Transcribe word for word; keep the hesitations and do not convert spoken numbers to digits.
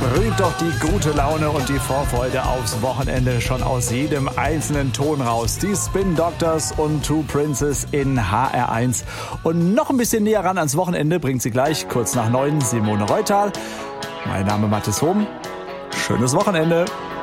sprüht doch die gute Laune und die Vorfreude aufs Wochenende schon aus jedem einzelnen Ton raus. Die Spin Doctors und Two Princes in H R eins. Und noch ein bisschen näher ran ans Wochenende bringt sie gleich kurz nach neun Simone Reutal. Mein Name Mathis Hohm. Schönes Wochenende.